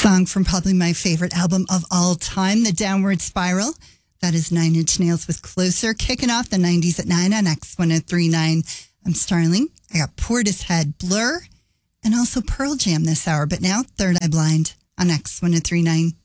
Song from probably my favorite album of all time, The Downward Spiral. That is Nine Inch Nails with Closer, kicking off the 90s at 9 on X1039. I'm Starling. I got Portishead, Blur, and also Pearl Jam this hour. But now, Third Eye Blind on X1039.